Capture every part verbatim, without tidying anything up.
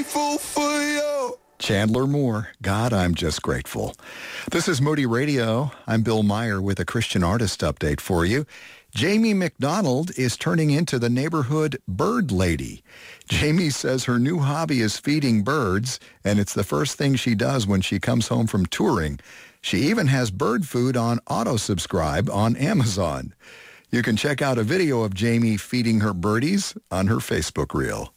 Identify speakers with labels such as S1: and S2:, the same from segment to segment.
S1: grateful for you.
S2: Chandler Moore, God, I'm just grateful. This is Moody Radio. I'm Bill Meyer with a Christian artist update for you. Jamie McDonald is turning into the neighborhood bird lady. Jamie says her new hobby is feeding birds, and it's the first thing she does when she comes home from touring. She even has bird food on auto-subscribe on Amazon. You can check out a video of Jamie feeding her birdies on her Facebook reel.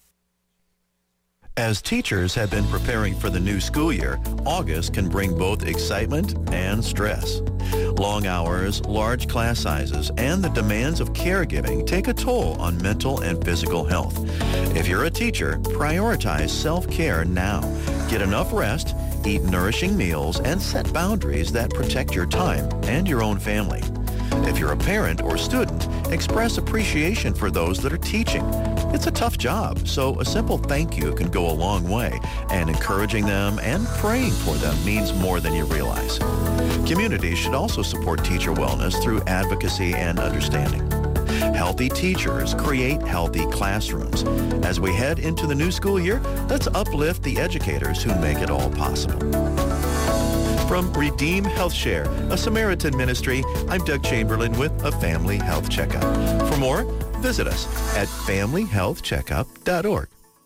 S3: As teachers have been preparing for the new school year, August can bring both excitement and stress. Long hours, large class sizes, and the demands of caregiving take a toll on mental and physical health. If you're a teacher, prioritize self-care now. Get enough rest, eat nourishing meals, and set boundaries that protect your time and your own family. If you're a parent or student, express appreciation for those that are teaching. It's a tough job, so a simple thank you can go a long way, and encouraging them and praying for them means more than you realize. Communities should also support teacher wellness through advocacy and understanding. Healthy teachers create healthy classrooms. As we head into the new school year, let's uplift the educators who make it all possible. From Redeem Health Share, a Samaritan ministry, I'm Doug Chamberlain with a Family Health Checkup. For more, visit us at family health checkup dot org.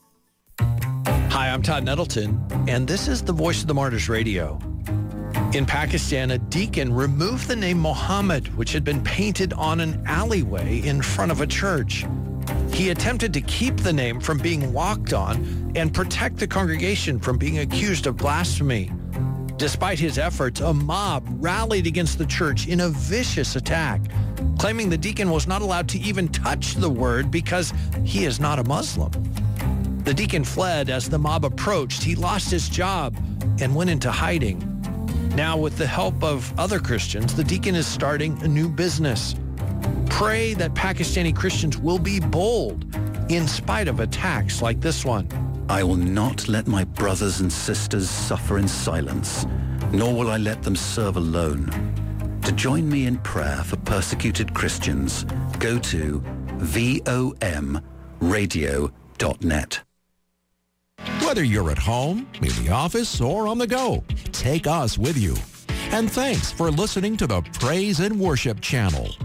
S4: Hi, I'm Todd Nettleton, and this is the Voice of the Martyrs Radio. In Pakistan, a deacon removed the name Muhammad, which had been painted on an alleyway in front of a church. He attempted to keep the name from being walked on and protect the congregation from being accused of blasphemy. Despite his efforts, a mob rallied against the church in a vicious attack, claiming the deacon was not allowed to even touch the word because he is not a Muslim. The deacon fled as the mob approached. He lost his job and went into hiding. Now, with the help of other Christians, the deacon is starting a new business. Pray that Pakistani Christians will be bold in spite of attacks like this one.
S5: I will not let my brothers and sisters suffer in silence, nor will I let them serve alone. To join me in prayer for persecuted Christians, go to vom radio dot net.
S6: Whether you're at home, in the office, or on the go, take us with you. And thanks for listening to the Praise and Worship Channel.